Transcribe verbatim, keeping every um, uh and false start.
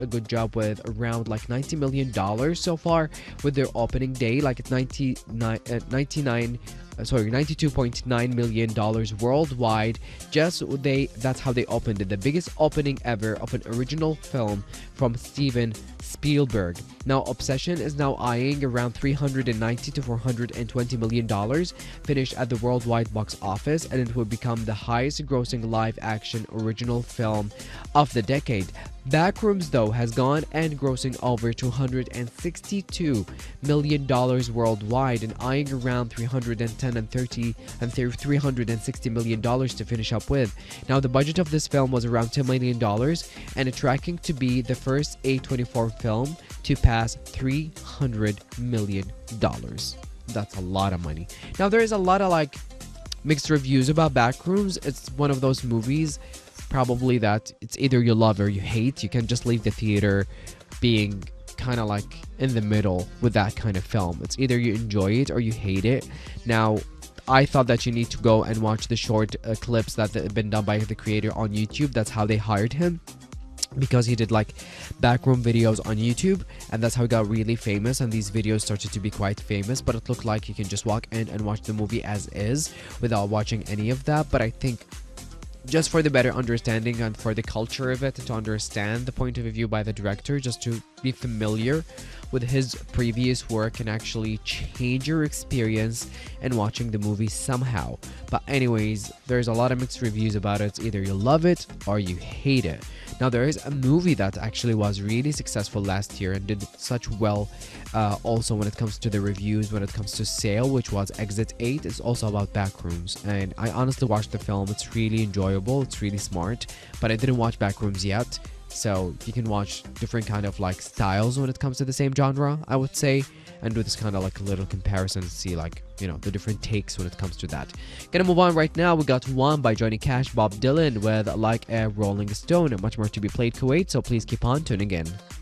a good job with around like ninety million dollars so far with their opening day. Like it's ninety-nine, uh, ninety-nine uh, sorry, ninety-two point nine million dollars worldwide. Just they that's how they opened it. The biggest opening ever of an original film from Steven Spielberg. Now, Obsession is now eyeing around three hundred ninety to four hundred twenty million dollars, finished at the worldwide box office, and it will become the highest grossing live action original film of the decade. Backrooms, though, has gone and grossing over two hundred sixty-two million dollars worldwide and eyeing around three hundred ten and thirty and three hundred sixty million dollars to finish up with. Now, the budget of this film was around ten million dollars and it's tracking to be the first A twenty-four film to pass three hundred million dollars. That's a lot of money. Now, there is a lot of like mixed reviews about Backrooms. It's one of those movies probably that it's either you love or you hate. You can just leave the theater being kind of like in the middle with that kind of film. It's either you enjoy it or you hate it. Now, I thought that you need to go and watch the short uh, clips that have been done by the creator on YouTube. That's how they hired him, because he did like backroom videos on YouTube, and that's how he got really famous, and these videos started to be quite famous. But it looked like you can just walk in and watch the movie as is without watching any of that. But I think just for the better understanding and for the culture of it, and to understand the point of view by the director, just to be familiar with his previous work, and actually change your experience in watching the movie somehow. But anyways, there's a lot of mixed reviews about it. It's either you love it or you hate it. Now, there is a movie that actually was really successful last year and did such well uh, also when it comes to the reviews, when it comes to sale, which was Exit eight. It's also about Backrooms, and I honestly watched the film. It's really enjoyable, it's really smart, but I didn't watch Backrooms yet. So you can watch different kind of like styles when it comes to the same genre, I would say, and do this kind of like a little comparison to see like, you know, the different takes when it comes to that. Gonna move on right now. We got One by Johnny Cash, Bob Dylan with Like a Rolling Stone, and much more to be played, Kuwait, so please keep on tuning in.